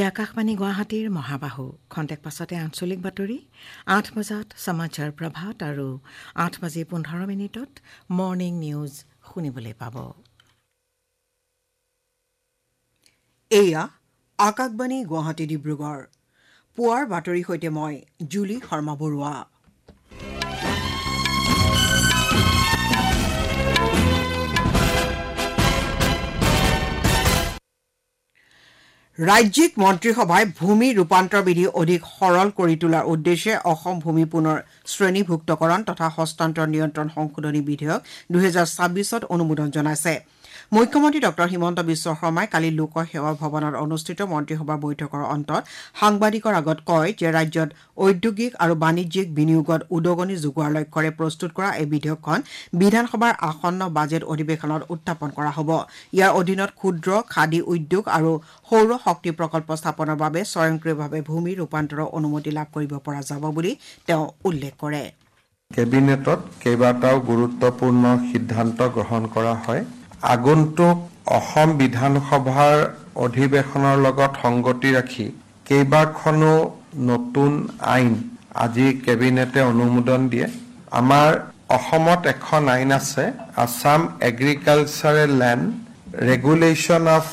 আকাশবাণী গুৱাহাটীৰ মহাবাহু খন্তেক পাছতে আঞ্চলিক বাতৰি 8 বজাত সমাচাৰ প্ৰভাত আৰু 8:15 মৰ্নিং নিউজ শুনিবলৈ পাব। এয়া আকাশবাণী গুৱাহাটী ডিব্ৰুগড় পুৱাৰ বাতৰি সৈতে মই জুলি শৰ্মা বৰুৱা। ৰাজ্যিক মন্ত্ৰীসভাই ভূমি ৰূপান্তৰ বিধি অধিক সৰল কৰি তোলাৰ উদ্দেশ্যে অসম ভূমি পুনৰ শ্ৰেণীভুক্তকৰণ তথা হস্তান্তৰ নিয়ন্ত্ৰণ সংশোধনী বিধেয়ক 2026ত অনুমোদন জনাইছে। মুখ্যমন্ত্ৰী ডঃ হিমন্ত বিশ্ব শৰ্মাই কালি লোকসেৱা ভৱনত অনুষ্ঠিত মন্ত্ৰীসভাৰ বৈঠকৰ অন্তত সাংবাদিকৰ আগত কয় যে ৰাজ্যত ঔদ্যোগিক আৰু বাণিজ্যিক বিনিয়োগত উদগনি যোগোৱাৰ লক্ষ্যৰে প্ৰস্তুত কৰা এই বিধেয়কখন বিধানসভাৰ আসন্ন বাজেট অধিৱেশনত উত্থাপন কৰা হ'ব। ইয়াৰ অধীনত ক্ষুদ্ৰ খাদী উদ্যোগ আৰু সৌৰ শক্তি প্ৰকল্প স্থাপনৰ বাবে স্বয়ংক্ৰিয়ভাৱে ভূমি ৰূপান্তৰৰ অনুমতি লাভ কৰিব পৰা যাব বুলি তেওঁ উল্লেখ কৰে। কেবিনেটত কেইবাটাও গুৰুত্বপূৰ্ণ সিদ্ধান্ত গ্ৰহণ কৰা হয়। আগন্তুক অসম বিধানসভাৰ অধিৱেশনৰ লগত সংগতি ৰাখি কেইবাখনো নতুন আইন আজি কেবিনেটে অনুমোদন দিয়ে। আমাৰ অসমত এখন আইন আছে, Assam agricultural land regulation of